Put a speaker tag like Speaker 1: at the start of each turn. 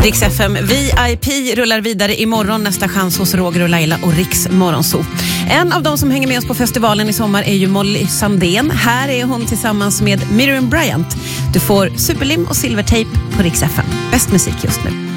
Speaker 1: Rix FM VIP rullar vidare imorgon. Nästa chans hos Roger och Laila och Rix Morgonzoo. En av de som hänger med oss på festivalen i sommar är ju Molly Sandén. Här är hon tillsammans med Miriam Bryant. Du får Superlim och Silvertape på Rix FM. Bäst musik just nu.